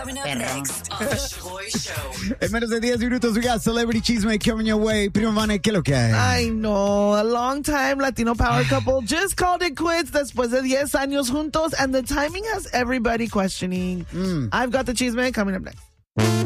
Coming up next on The Shaboy Show. En menos de 10 minutos, we got Celebrity Chisme coming your way. Primo Vane, ¿qué lo que hay? I know. A long-time Latino power couple just called it quits después de 10 años juntos, and the timing has everybody questioning. I've got the chisme coming up next.